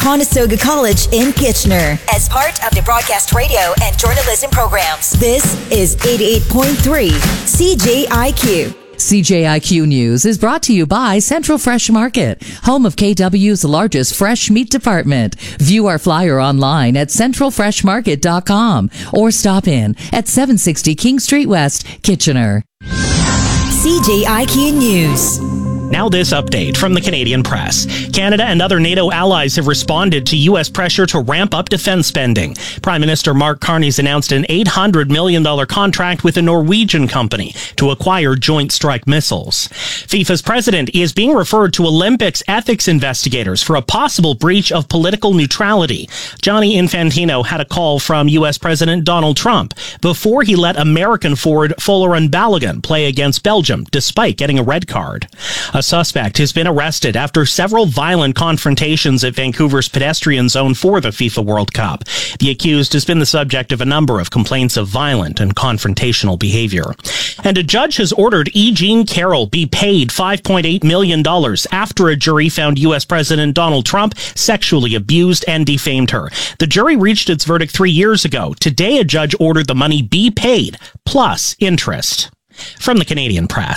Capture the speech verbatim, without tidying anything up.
Conestoga College in Kitchener. As part of the broadcast radio and journalism programs, this is eighty-eight point three C J I Q. C J I Q News is brought to you by Central Fresh Market, home of K W's largest fresh meat department. View our flyer online at central fresh market dot com or stop in at seven sixty King Street West, Kitchener. C J I Q News. Now this update from the Canadian Press. Canada and other NATO allies have responded to U S pressure to ramp up defense spending. Prime Minister Mark Carney's announced an eight hundred million dollars contract with a Norwegian company to acquire Joint Strike Missiles. FIFA's president is being referred to Olympics ethics investigators for a possible breach of political neutrality. Gianni Infantino had a call from U S President Donald Trump before he let American forward Folarin Balogun play against Belgium, despite getting a red card. A suspect has been arrested after several violent confrontations at Vancouver's pedestrian zone for the FIFA World Cup. The accused has been the subject of a number of complaints of violent and confrontational behavior. And a judge has ordered E. Jean Carroll be paid five point eight million dollars after a jury found U S President Donald Trump sexually abused and defamed her. The jury reached its verdict three years ago. Today, a judge ordered the money be paid, plus interest. From the Canadian Press.